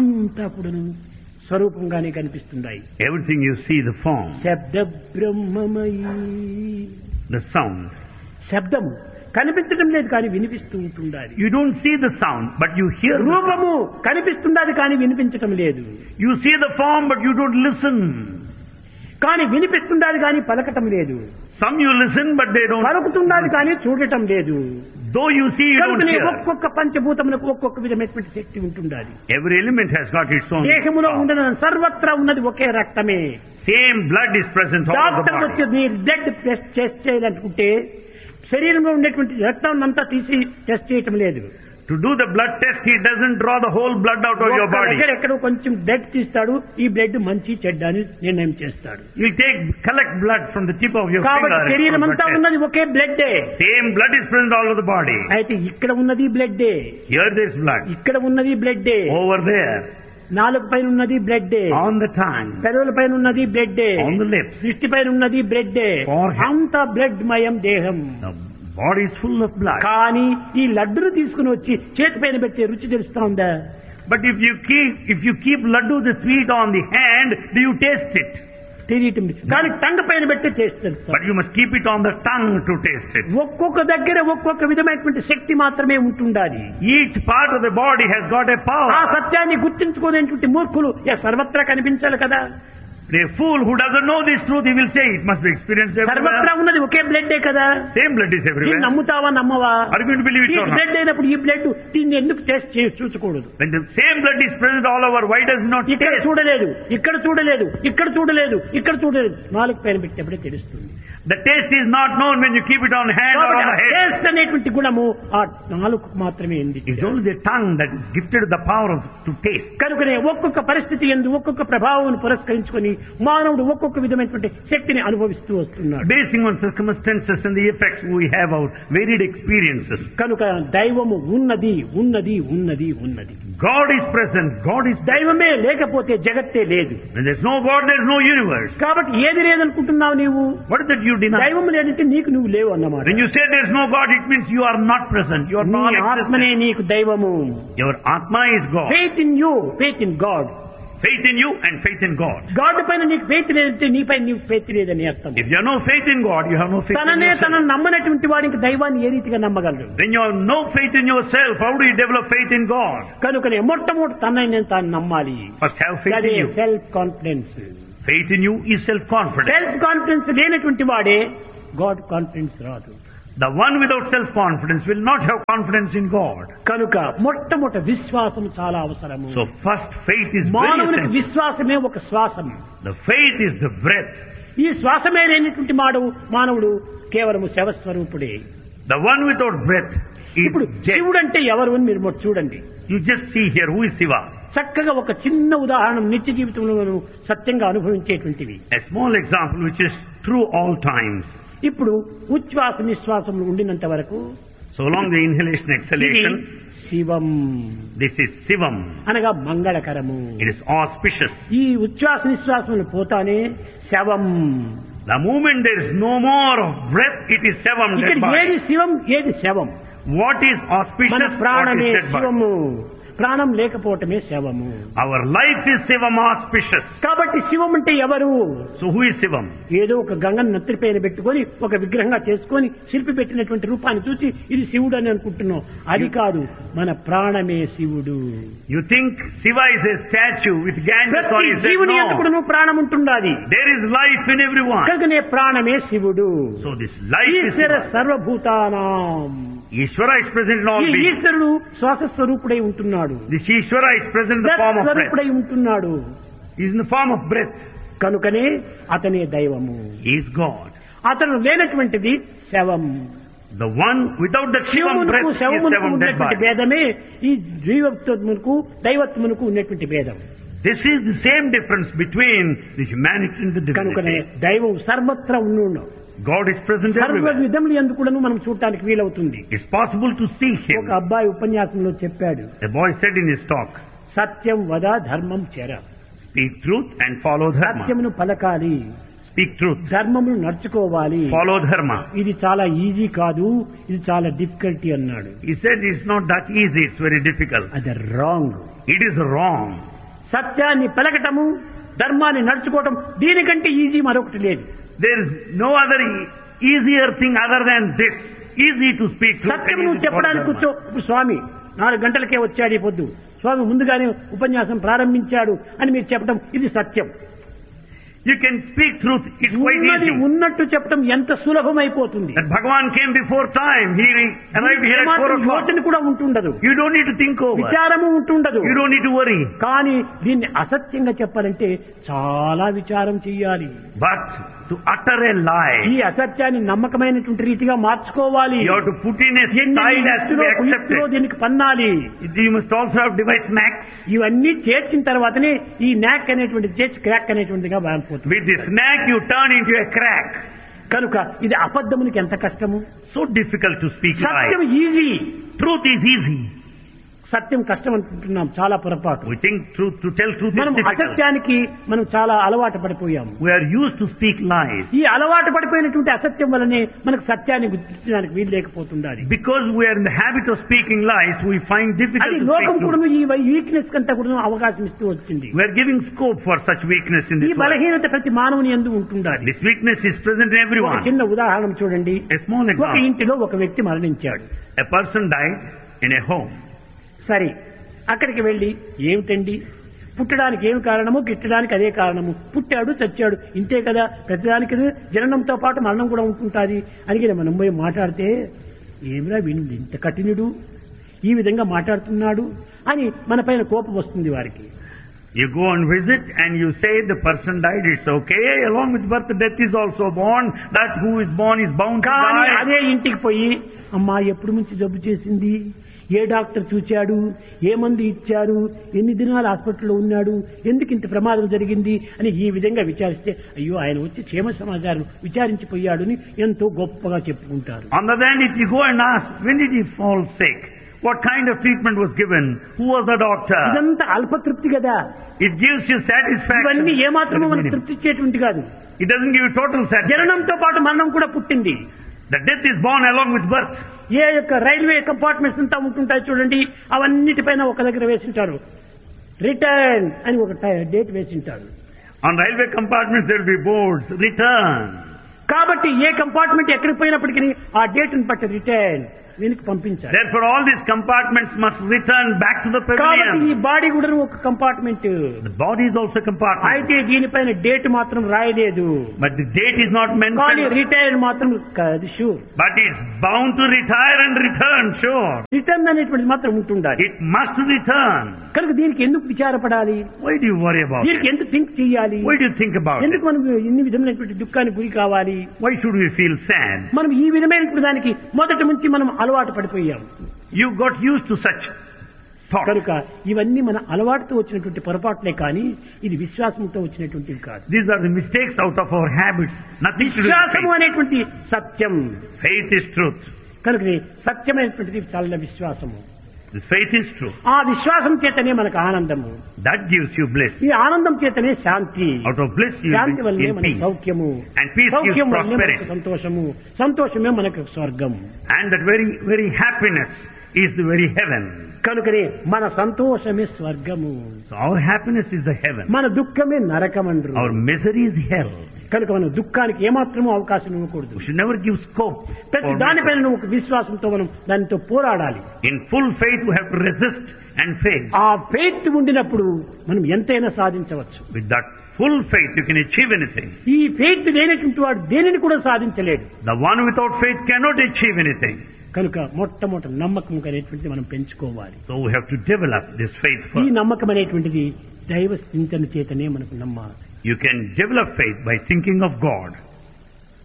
అంతా కూడాను స్వరూపంగానే కనిపిస్తున్నాయి. Everything you see, the form, శబ్ద బ్రహ్మమయీ. the sound. శబ్దము కనిపించడం లేదు కానీ వినిపిస్తూ ఉంటుండాలి. You don't see the sound, but you hear the sound. రూపము కనిపిస్తుండాలి కానీ వినిపించటం లేదు. You see the form, but you don't listen. కానీ వినిపిస్తుండాలి కానీ పలకటం లేదు. Some you listen, but they don't. పలుకుతుండాలి కానీ చూడటం లేదు. Though you see, you don't కనుకనే hear. ఒక్కొక్క పంచభూతములకు ఒక్కొక్క విధమైనటువంటి శక్తి ఉంటుండాలి. Every element has got its own దేహములో power. ఉండడం సర్వత్రా ఉన్నది ఒకే రక్తమే. Same blood is present all over the doctor body. వచ్చి మీరు బ్లడ్ టెస్ట్ చేయాలనుకుంటే శరీరంలో ఉండేటువంటి రక్తం అంతా తీసి టెస్ట్ చేయటం లేదు. To do the blood test, he doesn't draw the whole blood out of your body. ఎక్కడో కొంచెం బ్లడ్ తీస్తాడు. ఈ బ్లడ్ మంచి చెడ్డ అని నిర్ణయం చేస్తాడు. He'll collect blood from the tip of your కాబట్టి finger. శరీరం అంతా ఉన్నది ఒకే బ్లడ్డే. Same blood is present all over the body. అయితే ఇక్కడ ఉన్నది బ్లడ్డే, Here there's blood. ఇక్కడ ఉన్నది బ్లడ్డే, Over there, నాలుగు పైన ఉన్నది బ్లడ్డే, on the tongue, పెదవుల పైన ఉన్నది బ్లడ్డే, on the lips. దృష్టి పైన ఉన్నది బ్లడ్డే. Forehead. అంతా బ్లడ్ మయం దేహం. The body is full of blood. కానీ ఈ లడ్డును తీసుకుని వచ్చి చేతి పైన పెట్టే రుచి తెలుస్తా ఉందా? But if you keep laddu, the sweet, on the hand, do you taste it? తెలియటం లేదు. కానీ టంగ పైన పెట్టి టేస్ట్ తెలుస్తా. But you must keep it on the tongue to taste it. ఒక్కొక్క దగ్గర ఒక్కొక్క విధమైనటువంటి శక్తి మాత్రమే ఉంటుండాలి. Each part of the body has got a ఆ power. సత్యాన్ని గుర్తించుకునేటువంటి మూర్ఖులు సర్వత్రా కనిపించాలి కదా. A fool who doesn't know this truth, he will say it must be experienced సర్వత్రా everywhere. ఉన్నది ఒకే బ్లడ్డే కదా. Same blood is దీన్ని everywhere. నమ్ముతావా నమ్మవా? Are you going to believe it ఈ or not? బ్లడ్ అయినప్పుడు ఈ బ్లడ్ దీన్ని ఎందుకు test చూసుకోకూడదు? When the same blood is present all over, why does it not ఇక్కడ taste? చూడలేదు, ఇక్కడ చూడలేదు, ఇక్కడ చూడలేదు, ఇక్కడ చూడలేదు. నాలుగు పైన పెట్టేప్పుడే తెలుస్తుంది. The taste is not known when you keep it on hand or on the head. Taste అనేటువంటి గుణము ఆ నాలుగు మాత్రమే ఉంది. It's only the tongue that is gifted the power to taste. కనుకనే ఒక్కొక్క పరిస్థితి యందు ఒక్కొక్క ప్రభావం పురస్కరించుకొని మానవుడు ఒక్కొక్క విధమైనటువంటి శక్తిని అనుభవిస్తూ వస్తున్నాడు. Basing on circumstances and the effects, we have our varied experiences. కనుక దైవము ఉన్నది ఉన్నది ఉన్నది ఉన్నది. God is present. God is. దైవమే లేకపోతే జగత్తే లేదు. When there's no God, there's no universe. కాబట్టి ఏది లేదనుకుంటున్నావు నీవు? What is that you deny? దైవం లేదంటే నీకు నువ్వు లేవు అన్నమాట. When you say there's no God, it means you are not present. You are నీ non-existent. ఆత్మనే నీకు దైవము. Your Atma is God. Faith in you, faith in God. Faith in you and faith in God. God పైన నీకు faith లేదంటే నీపై నీకు faith లేదని అర్థం. If you have no faith in God, you have no faith in తననే yourself. తనను నమ్మనటువంటి వాడికి దైవాన్ని ఏ రీతిగా నమ్మగలడు? When you have no faith in yourself, how do you develop faith in God? కనుకనే మొట్టమొదటి తనని తాను నమ్మాలి. First have faith అదే in you. Self confidence. Faith in you is self-confidence. Self confidence లేనటువంటి వాడే గాడ్ కాన్ఫిడెన్స్ రాదు. The one without self-confidence will not have confidence in God. కనుక మొట్టమొదటి విశ్వాసం చాలా అవసరము. So first faith is very మానవునికి essential. విశ్వాసమే ఒక శ్వాసం. The faith is the breath. ఈ శ్వాసమే లేనటువంటి మానవుడు కేవలము శవస్వరూపుడే. The one without breath is ఇప్పుడు dead. శివుడు అంటే ఎవరు అని మీరు మొదట చూడండి. You just see here who is Shiva. చక్కగా ఒక చిన్న ఉదాహరణ నిత్య జీవితంలో మనం సత్యంగా అనుభవించేటువంటివి. A small example which is true all times. ఇప్పుడు ఉచ్ఛ్వాస నిశ్వాసములు ఉండినంత వరకు So long the inhalation, ఇది exhalation, Shivam this is Shivam. అనగా మంగళకరము. It is auspicious. ఈ ఉచ్ఛ్వాస నిశ్వాసములు పోతానే శవం. The moment there is no more of breath, it is Shivam, ఇక్కడ dead body. ఏది శివం ఏది శవం? What is మన auspicious, what ప్రాణమే is dead body? శివము. ప్రాణం లేకపోవటమే శవము. Our life is Shivam auspicious. కాబట్టి శివం అంటే ఎవరు? So who is Shivam? ఏదో ఒక గంగను నెత్తిపైన పెట్టుకొని ఒక విగ్రహంగా చేసుకొని శిల్పి పెట్టినటువంటి రూపాన్ని చూసి ఇది శివుడు అని అనుకుంటున్నాం. అది కాదు, మన ప్రాణమే శివుడు. You think Shiva is a statue with Ganges on ప్రతి his head? జీవుని No. ఎందుకు ప్రాణం ఉంటుండాలి. There is life in everyone. కనుకనే ప్రాణమే శివుడు. So this life is Eshwara Shiva. సర్వభూతానాం. Ishvara is present in all ఈ beings. ఈశ్వరుడు శ్వాస స్వరూపుడై ఉంటున్నాడు. This Ishvara is present in the form of breath. స్వరూపుడై ఉంటున్నాడు. He is in the form of breath. కనుకనే అతనే దైవము. He is God. అతను లేనటువంటిది శవం. The one without the Shivam శివమునకు breath is శవమునకు Shivam, dead ఉన్నటువంటి body. భేదమే ఈ జీవత్వమునకు దైవత్వమునకు ఉన్నటువంటి భేదం. This is the same difference between the humanity and the కనుకనే divinity. దైవం సర్వత్రా ఉన్నాడు. God is present సర్వ everywhere. విధములు ఎందుకు కూడాను మనం చూడటానికి వీలవుతుంది. It's possible to see him. ఒక అబ్బాయి ఉపన్యాసంలో చెప్పాడు, A boy said in his talk, సత్యం వద ధర్మం చెర. speak truth and follow dharma. సత్యమును పలకాలి, Speak truth. ధర్మమును నడుచుకోవాలి. Follow dharma. ఇది చాలా ఈజీ కాదు, ఇది చాలా డిఫికల్టీ అన్నాడు. He said it's not that easy, it's very difficult. అది రాంగ్. It is wrong. సత్యాన్ని పలకటము, ధర్మాన్ని నడుచుకోవటం దీనికంటే ఈజీ మరొకటి లేదు. There is no other easier thing other than this. Easy to speak truth. సత్యం నువ్వు చెప్పడానికి కూర్చో. ఇప్పుడు స్వామి 4 గంటలకే వచ్చాడు ఈ పొద్దు, స్వామి ముందుగానే ఉపన్యాసం ప్రారంభించాడు అని మీరు చెప్పడం ఇది సత్యం. You can speak truth. It's quite ఉన్నది easy. ఉన్నట్టు చెప్పడం ఎంత సులభమైపోతుంది. That Bhagavan came before time. He arrived here at 4 o'clock. యోచన కూడా ఉంటుండదు, You don't need to think over. విచారము ఉంటుండదు. You don't need to worry. కానీ దీన్ని అసత్యంగా చెప్పాలంటే చాలా విచారం చెయ్యాలి. But to utter a lie, ఈ అసత్యాన్ని నమ్మకమైనటువంటి రీతిగా మార్చుకోవాలి. you have to put in a style as to be accepted. దీనికి పన్నాలి. You must also have devised snacks. ఇవన్నీ చేర్చిన తర్వాతనే ఈ నాక్ అనేటువంటి చేర్చి క్రాక్ అనేటువంటిదిగా మారిపోతుంది. With the snack you turn into a crack. కనుక ఇది అబద్ధమునికి ఎంత కష్టము. So difficult to speak Satyam lie. Easy, Truth is easy. సత్యం కష్టం అనుకుంటున్నాం, చాలా పొరపాటు. We think to tell truth is మనం difficult. అసత్యానికి మనం చాలా అలవాటు పడిపోయాము. We are used to speak lies. ఈ అలవాటు పడిపోయినటువంటి అసత్యం వల్లనే మనకు సత్యాన్ని గుర్తించడానికి వీలు లేకపోతుండాలి. Because we are in the habit of speaking lies, we find difficult అది to లోకం speak కూడా truth. ఈ వీక్నెస్ కంతా కూడా అవకాశం ఇస్తూ వచ్చింది. We are giving scope for such weakness in ఈ this world. బలహీనత ప్రతి మానవుని యందు ఉంటుండాలి. This weakness is present in ఒక everyone. చిన్న ఉదాహరణ చూడండి. A small ఒక example. ఇంటిలో ఒక వ్యక్తి మరణించాడు. A person died in a home. సరే, అక్కడికి వెళ్లి ఏమిటండి పుట్టడానికి ఏమి కారణము, గిట్టడానికి అదే కారణము, పుట్టాడు చచ్చాడు ఇంతే కదా, ప్రతిదానికి జననంతో పాటు మరణం కూడా ఉంటుంటుంది అని మనం పోయి మాట్లాడితే ఏమిరా వీడు ఇంత కఠినుడు, ఈ విధంగా మాట్లాడుతున్నాడు అని మన పైన కోపం వస్తుంది వారికి. You go and visit and you say the person died, it's okay. Along with birth, death is also born. That who is born is bound to కానీ die. అదే ఇంటికి పోయి అమ్మా ఎప్పుడు నుంచి జబ్బు చేసింది, ఏ డాక్టర్ చూచాడు, ఏ మందు ఇచ్చారు, ఎన్ని దినాలు హాస్పిటల్లో ఉన్నాడు, ఎందుకు ఇంత ప్రమాదం జరిగింది అని ఈ విధంగా విచారిస్తే అయ్యో ఆయన వచ్చి క్షేమ సమాచారం విచారించిపోయాడు అని ఎంతో గొప్పగా చెప్పుకుంటారు. On the other hand, if you go and ask, when did he fall sick? What kind of treatment was given? Who was the doctor? ఇదంతా అల్పతృప్తి కదా. It gives you satisfaction. ఇవన్నీ ఏమాత్రమూ మనకు తృప్తి ఇచ్చేటువంటి కాదు. It doesn't give you total satisfaction. జననంతో పాటు మరణం కూడా పుట్టింది. The death is born along with birth. ఏ యొక్క రైల్వే కంపార్ట్మెంట్స్ అంతా ఉంటుంటాయి చూడండి, అవన్నిటిపైన ఒక దగ్గర వేసింటారు రిటర్న్ అని ఒక date వేసింటారు. On railway compartments there will be boards, return. కాబట్టి ఏ కంపార్ట్మెంట్ ఎక్కడికి పోయినప్పటికీ ఆ డేట్ ని బట్టి రిటర్న్ వెనక్కి పంపించాలి. Therefore all these compartments must return back to the కాబట్టి ఈ pavilion. బాడీ కూడా ఒక compartment. The body is also a compartment. అయితే దీనిపైన డేట్ మాత్రం రాయలేదు, But the date is not కానీ mentioned. రిటైర్ మాత్రం అది sure. But it's bound to retire and return, sure. Return అనేటువంటిది మాత్రం ఉంటుండాలి. It must return. కనుక దీనికి ఎందుకు విచారపడాలి, Why do you worry about దీనికి it? ఎందుకు థింక్ చేయాలి, Why do you think about it? ఎందుకు మనం ఇన్ని విధమైనటువంటి దుఃఖానికి గురి కావాలి. Why should we feel sad? మనం ఈ విధమైనటువంటి దానికి మొదటి నుంచి మనం అలవాటు పడిపోయాం. You got used to such thought. కనుక ఇవన్నీ మన అలవాటుతో వచ్చినటువంటి పొరపాట్లే కానీ ఇది విశ్వాసంతో వచ్చినటువంటివి కాదు. These are the mistakes out of our habits. Nothing to do with విశ్వాసము faith. అనేటువంటి సత్యం. Faith is truth. కనుక సత్యమైనటువంటిది చాలా విశ్వాసము. This faith is truth. ఆ విశ్వాసం చేతనే మనకు ఆనందము, That gives you bliss. ఈ ఆనందం చేతనే శాంతి, Out of bliss you Shanti will వల్లనే be in మనకు peace. సౌఖ్యము, And peace gives సౌఖ్యం వల్లనే మనకు prosperity. సంతోషము, సంతోషమే మనకు స్వర్గం. And that very happiness is the very heaven. కనుకనే మన సంతోషమే స్వర్గము, So our happiness is the heaven. మన దుఃఖమే నరకమండ్రు. Our misery is hell. కనుక మనం దుఃఖానికి ఏమాత్రమూ అవకాశం ఇవ్వకూడదు. We should never give scope ప్రతి for దానిపైన misery. ఒక విశ్వాసంతో మనం దానితో పోరాడాలి. In full faith we have to resist and face. ఆ ఫెయిత్ ఉండినప్పుడు మనం ఎంతైనా సాధించవచ్చు. With that full faith you can achieve anything. ఈ ఫెయిత్ లేనటువంటి వాడు దేనిని కూడా సాధించలేడు. The one without faith cannot achieve anything. కనుక మొట్టమొదటి నమ్మకం అనేటువంటిది మనం పెంచుకోవాలి. So we have to develop this faith ఈ first. నమ్మకం అనేటువంటిది దైవ చింతన చేతనే మనకు నమ్మాలి. You can develop faith by thinking of God.